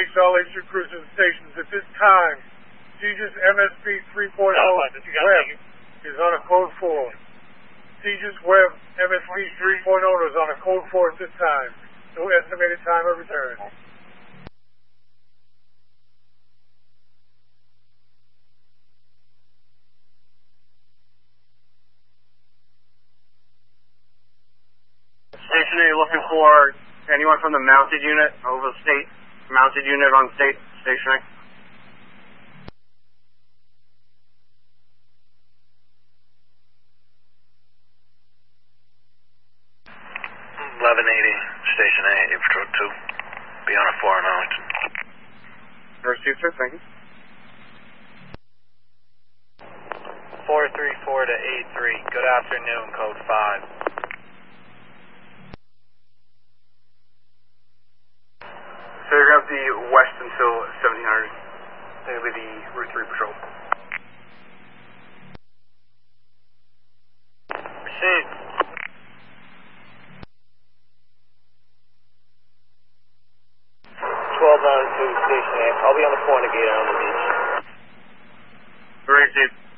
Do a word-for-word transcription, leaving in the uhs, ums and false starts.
to all H two cruisers and stations. At this time, Aegis M S P three point oh Web is on a code four. Aegis Web M S P three point oh is on a code four at this time. No estimated time of return. Station, are you looking for anyone from the mounted unit over the state? Mounted unit on state stationary? eleven eighty, Station A, eight Patrol two. Be on a four in Arlington. Received, sir, thank you. four three four to eight three, good afternoon, code five. So you're going to have the west until seventeen hundred. That'll be the Route three patrol. Received. twelve nine two, Station A. I'll be on the corner gate on the beach. Received.